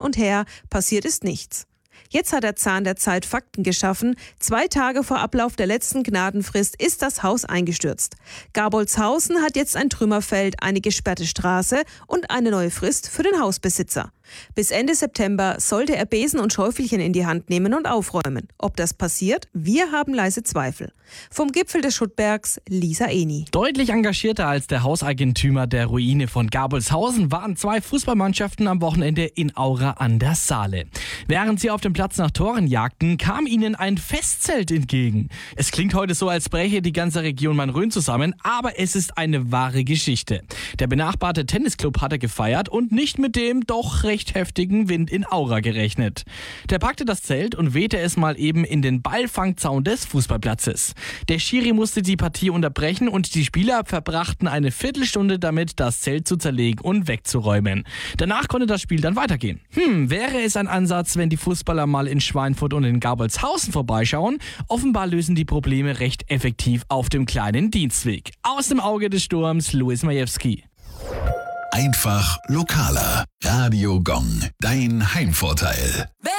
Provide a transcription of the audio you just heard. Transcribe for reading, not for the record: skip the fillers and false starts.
und her, passiert ist nichts. Jetzt hat der Zahn der Zeit Fakten geschaffen. 2 Tage vor Ablauf der letzten Gnadenfrist ist das Haus eingestürzt. Gabolzhausen hat jetzt ein Trümmerfeld, eine gesperrte Straße und eine neue Frist für den Hausbesitzer. Bis Ende September sollte er Besen und Schaufelchen in die Hand nehmen und aufräumen. Ob das passiert? Wir haben leise Zweifel. Vom Gipfel des Schuttbergs, Lisa Eni. Deutlich engagierter als der Hauseigentümer der Ruine von Gabolzhausen waren 2 Fußballmannschaften am Wochenende in Aura an der Saale. Während sie auf dem Platz nach Toren jagten, kam ihnen ein Festzelt entgegen. Es klingt heute so, als breche die ganze Region Main-Rhön zusammen, aber es ist eine wahre Geschichte. Der benachbarte Tennisclub hatte gefeiert und nicht mit dem doch recht heftigen Wind in Aura gerechnet. Der packte das Zelt und wehte es mal eben in den Ballfangzaun des Fußballplatzes. Der Schiri musste die Partie unterbrechen und die Spieler verbrachten eine Viertelstunde damit, das Zelt zu zerlegen und wegzuräumen. Danach konnte das Spiel dann weitergehen. Wäre es ein Ansatz, wenn die Fußballer mal in Schweinfurt und in Gabolzhausen vorbeischauen? Offenbar lösen die Probleme recht effektiv auf dem kleinen Dienstweg. Aus dem Auge des Sturms, Louis Majewski. Einfach lokaler. Radio Gong, dein Heimvorteil.